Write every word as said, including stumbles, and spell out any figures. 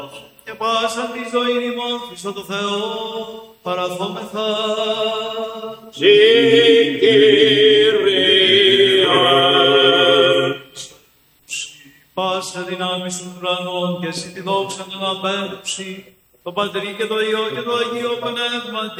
και πάσα τη ζωή ημών Χριστό το Θεό παραθόμεθα. Συ Κύριε. Πάσε δυνάμεις των ουρανών και εσύ τη δόξα των απέρουψη, το Πατρί και το Υιό και το Αγίο Πνεύματι,